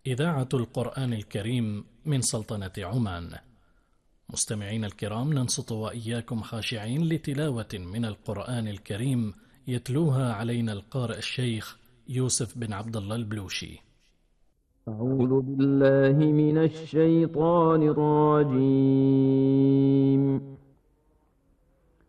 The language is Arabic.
إذاعة القرآن الكريم من سلطنة عمان. مستمعين الكرام، ننصت وإياكم خاشعين لتلاوة من القرآن الكريم يتلوها علينا القارئ الشيخ يوسف بن عبد الله البلوشي. أعوذ بالله من الشيطان الرجيم.